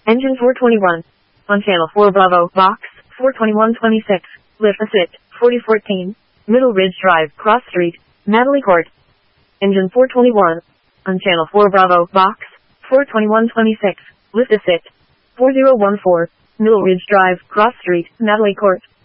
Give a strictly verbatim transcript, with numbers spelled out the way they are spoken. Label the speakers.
Speaker 1: Engine four twenty-one. On channel four Bravo, box, four twenty-one twenty-six, lift assist, forty fourteen, Middle Ridge Drive, Cross Street, Natalie Court. Engine four twenty-one. On channel four Bravo, box, four twenty-one twenty-six, lift assist, four zero one four, Middle Ridge Drive, Cross Street, Natalie Court.